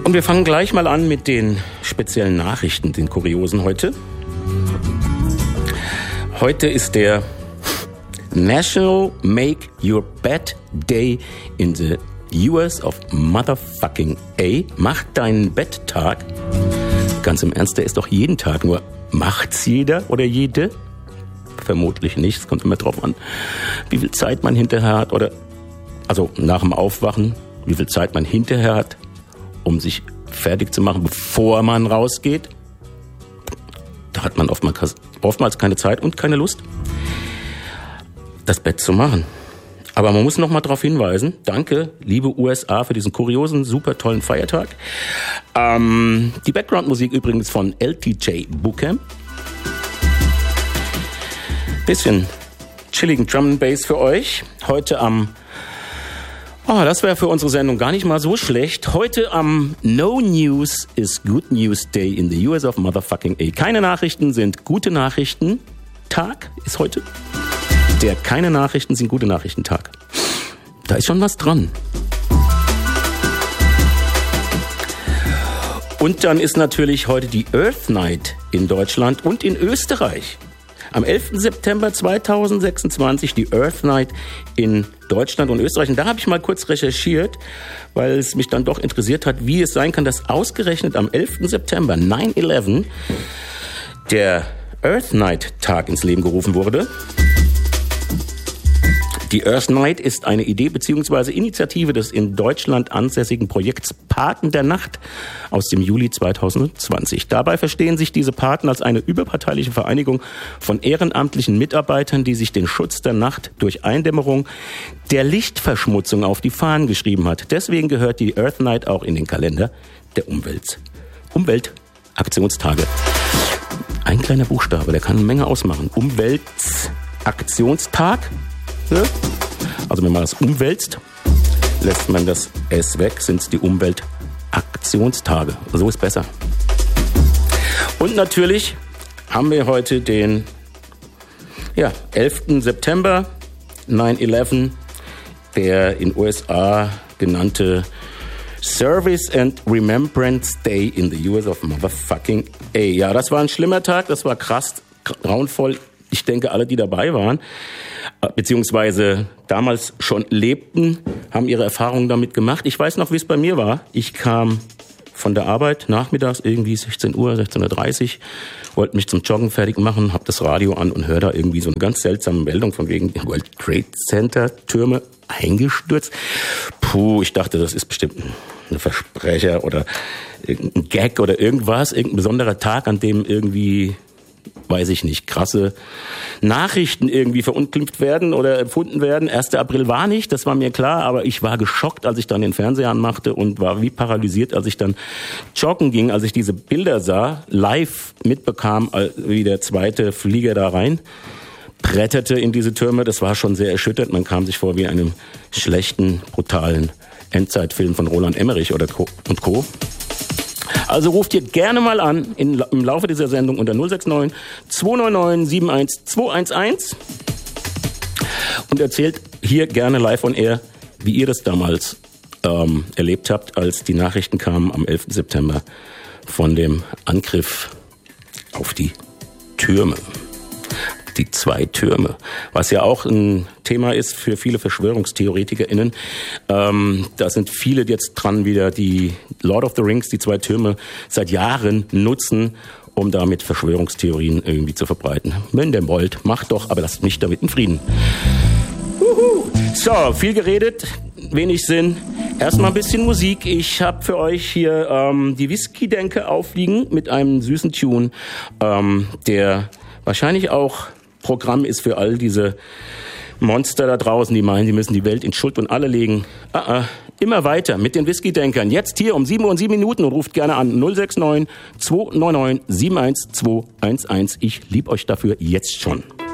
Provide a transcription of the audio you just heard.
Und wir fangen gleich mal an mit den speziellen Nachrichten, den Kuriosen heute. Heute ist der National Make Your Bed Day in the US of Motherfucking A. Mach deinen Betttag. Ganz im Ernst, der ist doch jeden Tag. Nur macht's jeder oder jede? Vermutlich nicht. Es kommt immer drauf an, wie viel Zeit man hinterher hat. Also nach dem Aufwachen, wie viel Zeit man hinterher hat, um sich fertig zu machen, bevor man rausgeht. Da hat man oftmals keine Zeit und keine Lust, das Bett zu machen. Aber man muss noch mal darauf hinweisen, danke, liebe USA, für diesen kuriosen, super tollen Feiertag. Die Background-Musik übrigens von LTJ Bukem. Bisschen chilligen Drum and Bass für euch. Heute das wäre für unsere Sendung gar nicht mal so schlecht. Heute am No News is Good News Day in the US of Motherfucking A. Keine Nachrichten sind gute Nachrichten. Tag ist heute. Der Keine Nachrichten sind gute Nachrichten Tag. Da ist schon was dran. Und dann ist natürlich heute die Earth Night in Deutschland und in Österreich. Am 11. September 2026 die Earth Night in Deutschland und Österreich. Und da habe ich mal kurz recherchiert, weil es mich dann doch interessiert hat, wie es sein kann, dass ausgerechnet am 11. September 9/11 der Earth Night Tag ins Leben gerufen wurde. Die Earth Night ist eine Idee bzw. Initiative des in Deutschland ansässigen Projekts Paten der Nacht aus dem Juli 2020. Dabei verstehen sich diese Paten als eine überparteiliche Vereinigung von ehrenamtlichen Mitarbeitern, die sich den Schutz der Nacht durch Eindämmerung der Lichtverschmutzung auf die Fahnen geschrieben hat. Deswegen gehört die Earth Night auch in den Kalender der Umweltaktionstage. Ein kleiner Buchstabe, der kann eine Menge ausmachen. Umweltaktionstag. Also wenn man das umwälzt, lässt man das S weg, sind es die Umweltaktionstage. So ist besser. Und natürlich haben wir heute den 11. September, 9/11, der in USA genannte Service and Remembrance Day in the US of Motherfucking A. Ja, das war ein schlimmer Tag, das war krass, grauenvoll. Ich denke, alle, die dabei waren, beziehungsweise damals schon lebten, haben ihre Erfahrungen damit gemacht. Ich weiß noch, wie es bei mir war. Ich kam von der Arbeit nachmittags, irgendwie 16 Uhr, 16:30 Uhr, wollte mich zum Joggen fertig machen, habe das Radio an und höre da irgendwie so eine ganz seltsame Meldung von wegen World Trade Center Türme eingestürzt. Ich dachte, das ist bestimmt ein Versprecher oder irgendein Gag oder irgendwas, irgendein besonderer Tag, an dem irgendwie, weiß ich nicht, krasse Nachrichten irgendwie verunglimpft werden oder empfunden werden. 1. April war nicht, das war mir klar, aber ich war geschockt, als ich dann den Fernseher anmachte und war wie paralysiert, als ich dann joggen ging, als ich diese Bilder sah, live mitbekam, wie der zweite Flieger da rein bretterte in diese Türme. Das war schon sehr erschütternd. Man kam sich vor wie in einem schlechten, brutalen Endzeitfilm von Roland Emmerich und Co. Also ruft ihr gerne mal an im Laufe dieser Sendung unter 069 299 71211 und erzählt hier gerne live on air, wie ihr das damals erlebt habt, als die Nachrichten kamen am 11. September von dem Angriff auf die Türme. Die 2 Türme, was ja auch ein Thema ist für viele VerschwörungstheoretikerInnen. Da sind viele jetzt dran, wieder die Lord of the Rings, die 2 Türme seit Jahren nutzen, um damit Verschwörungstheorien irgendwie zu verbreiten. Wenn ihr wollt, macht doch, aber lasst mich damit in Frieden. So, viel geredet, wenig Sinn. Erstmal ein bisschen Musik. Ich habe für euch hier die Whisky-Denke aufliegen mit einem süßen Tune, der wahrscheinlich auch Programm ist für all diese Monster da draußen, die meinen, sie müssen die Welt in Schutt und Alle legen. Immer weiter mit den Whisky-Denkern. Jetzt hier um 7:07 und ruft gerne an 069 299 71211. Ich lieb euch dafür jetzt schon.